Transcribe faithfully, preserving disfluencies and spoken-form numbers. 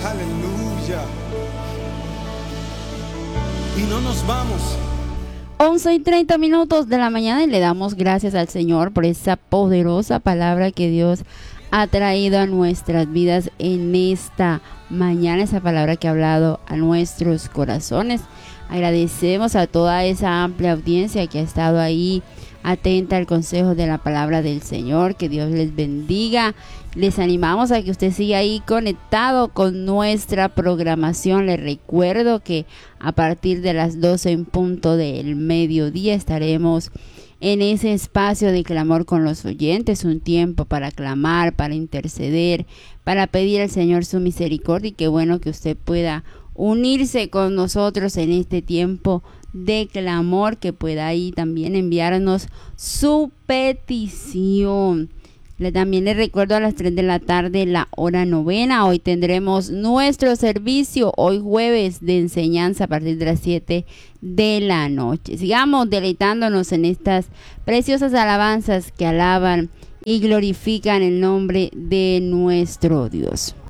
Aleluya. Y no nos vamos. once y treinta minutos de la mañana y le damos gracias al Señor por esa poderosa palabra que Dios ha traído a nuestras vidas en esta mañana, esa palabra que ha hablado a nuestros corazones. Agradecemos a toda esa amplia audiencia que ha estado ahí atenta al consejo de la palabra del Señor. Que Dios les bendiga. Les animamos a que usted siga ahí conectado con nuestra programación. Les recuerdo que a partir de las doce en punto del mediodía estaremos en ese espacio de clamor con los oyentes, un tiempo para clamar, para interceder, para pedir al Señor su misericordia. Y qué bueno que usted pueda unirse con nosotros en este tiempo de clamor, que pueda ahí también enviarnos su petición. Le, también les recuerdo a las tres de la tarde la hora novena. Hoy tendremos nuestro servicio, hoy jueves, de enseñanza a partir de las siete de la noche. Sigamos deleitándonos en estas preciosas alabanzas que alaban y glorifican el nombre de nuestro Dios.